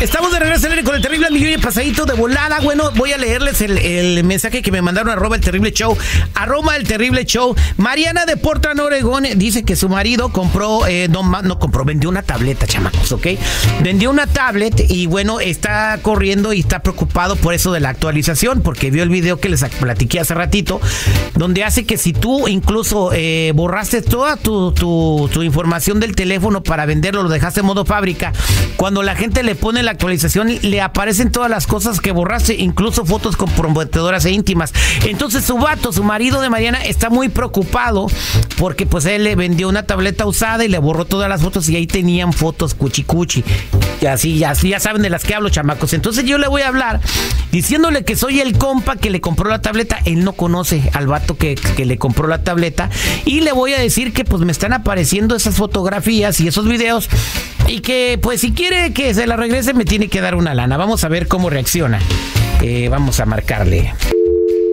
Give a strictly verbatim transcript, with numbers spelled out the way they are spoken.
Estamos de regreso con el terrible millón y pasadito de volada. Bueno, voy a leerles el, el mensaje que me mandaron arroba el terrible show. Arroba el terrible show. Mariana de Portland, Oregón, dice que su marido compró, eh, no, no compró, vendió una tableta, chamacos, ¿ok? Vendió una tablet y bueno, está corriendo y está preocupado por eso de la actualización, porque vio el video que les platiqué hace ratito, donde hace que si tú incluso eh, borraste toda tu, tu, tu información del teléfono para venderlo, lo dejaste en modo fábrica, cuando la gente le pone la actualización, le aparecen todas las cosas que borraste, incluso fotos comprometedoras e íntimas. Entonces su vato, su marido de Mariana, está muy preocupado porque pues él le vendió una tableta usada y le borró todas las fotos y ahí tenían fotos cuchi cuchi. Y así, ya, ya saben de las que hablo, chamacos. Entonces yo le voy a hablar diciéndole que soy el compa que le compró la tableta. Él no conoce al vato que, que le compró la tableta y le voy a decir que pues me están apareciendo esas fotografías y esos videos y que pues si quiere que se la regrese me tiene que dar una lana. Vamos a ver cómo reacciona. Eh, vamos a marcarle.